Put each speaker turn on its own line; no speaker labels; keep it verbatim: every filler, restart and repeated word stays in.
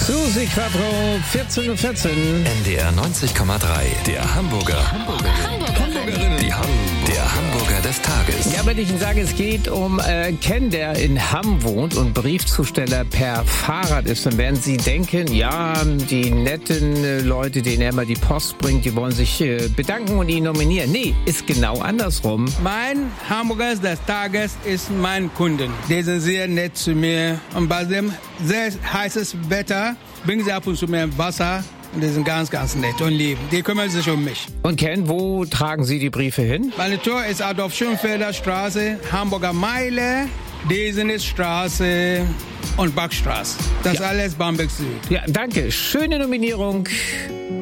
Susi Quattro, vierzehn Uhr vierzehn.
N D R neunzig Komma drei. Der Hamburger. Hamburgerin. Die Ham der Hamburger des Tages.
Ja, wenn ich Ihnen sage, es geht um äh, Ken, der in Hamm wohnt und Briefzusteller per Fahrrad ist, dann werden Sie denken, ja, die netten äh, Leute, denen er immer die Post bringt, die wollen sich äh, bedanken und ihn nominieren. Nee, ist genau andersrum.
Mein Hamburger des Tages ist mein Kunden. Die sind sehr nett zu mir. Und bei dem sehr heißes Wetter bringen sie ab und zu mehr Wasser. Und die sind ganz, ganz nett und lieb. Die kümmern sich um mich.
Und Ken, wo tragen Sie die Briefe hin?
Meine Tour ist Adolf Schönfelder Straße, Hamburger Meile, Desenisstraße und Bachstraße. Das
Ja.
alles Bamberg Süd.
Ja, danke. Schöne Nominierung.